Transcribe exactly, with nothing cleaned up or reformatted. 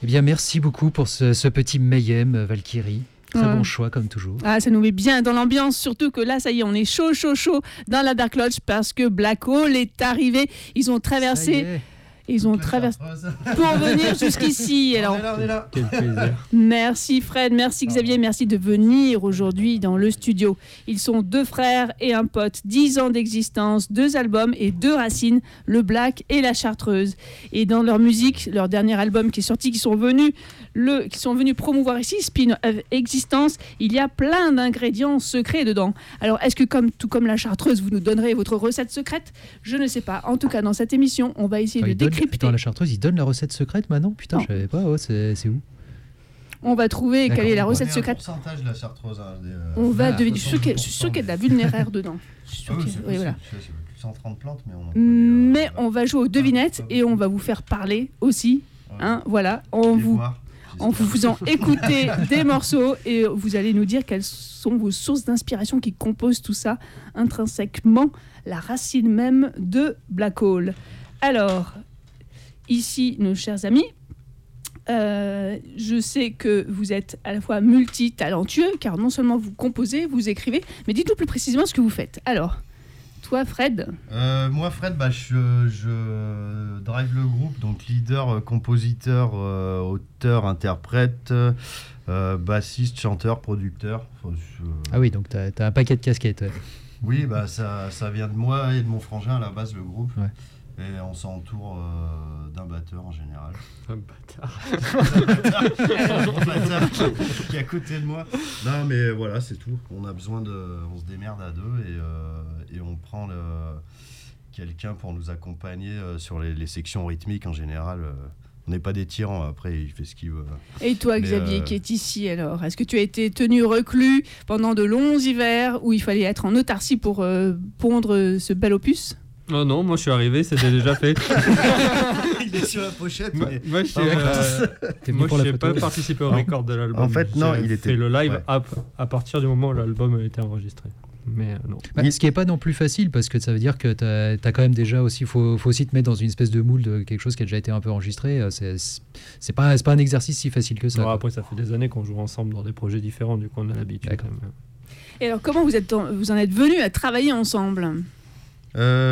Eh bien, merci beaucoup pour ce, ce petit Mayhem, Valkyrie. Très ouais. bon choix, comme toujours. Ah, ça nous met bien dans l'ambiance, surtout que là, ça y est, on est chaud, chaud, chaud dans la Dark Lodge parce que Black Hole est arrivé. Ils ont traversé... Ils ont traversé pour venir jusqu'ici. Alors, on est là, on est là. Quel plaisir. Merci Fred, merci Xavier, merci de venir aujourd'hui dans le studio. Ils sont deux frères et un pote, dix ans d'existence, deux albums et deux racines, le Black et la Chartreuse. Et dans leur musique, leur dernier album qui est sorti, qui sont venus, le, qui sont venus promouvoir ici, Spin of Existence, il y a plein d'ingrédients secrets dedans. Alors, est-ce que comme, tout comme la Chartreuse, vous nous donnerez votre recette secrète ? Je ne sais pas. En tout cas, dans cette émission, on va essayer ah, de décrypter. Dans la Chartreuse, ils donnent la recette secrète maintenant ? Putain, non. Je savais pas. Oh, c'est, c'est où ? On va trouver D'accord. quelle est la recette on secrète. Un pourcentage de la Chartreuse. Hein, des, euh, on va deviner. Je suis sûr qu'il y a de la vulnéraire dedans. Je suis sûr ah oui, qu'il... c'est oui, voilà. C'est cent trente plantes, mais on. Mais euh, on va jouer aux devinettes et on va vous faire parler aussi. Ouais. Hein, voilà. On vous. Voir. En vous faisant écouter des morceaux et vous allez nous dire quelles sont vos sources d'inspiration qui composent tout ça intrinsèquement, la racine même de Black Hole. Alors, ici, nos chers amis, euh, je sais que vous êtes à la fois multitalentueux, car non seulement vous composez, vous écrivez, mais dites-nous plus précisément ce que vous faites. Alors, toi, Fred euh, Moi, Fred, bah, je, je drive le groupe, donc leader, compositeur, euh, auteur, interprète, euh, bassiste, chanteur, producteur. Enfin, je... Ah oui, donc tu as un paquet de casquettes. Ouais. Oui, bah, ça, ça vient de moi et de mon frangin à la base, le groupe. Ouais. Et on s'entoure euh, d'un batteur en général. Un bâtard. Un bâtard qui est à côté de moi. Non, mais voilà, c'est tout. On a besoin de... On se démerde à deux et, euh, et on prend le, quelqu'un pour nous accompagner euh, sur les, les sections rythmiques en général. Euh, on n'est pas des tyrans, après il fait ce qu'il veut. Et toi, mais Xavier, euh... qui est ici alors, est-ce que tu as été tenu reclus pendant de longs hivers où il fallait être en autarcie pour euh, pondre ce bel opus ? Oh non, moi je suis arrivé, c'était déjà fait. Il est sur la pochette. Moi, mais... moi je n'ai pas participé au record de l'album. En fait, non, il était fait le live ouais. à, à partir du moment où l'album a été enregistré. Mais euh, non. Bah, ce qui n'est pas non plus facile, parce que ça veut dire que tu as quand même déjà aussi, il faut, faut aussi te mettre dans une espèce de moule de quelque chose qui a déjà été un peu enregistré. C'est, c'est, pas, c'est pas un exercice si facile que ça. Bon, après, ça fait des années qu'on joue ensemble dans des projets différents, du coup on a l'habitude. Quand même. Et alors, comment vous, êtes en, vous en êtes venus à travailler ensemble ? euh...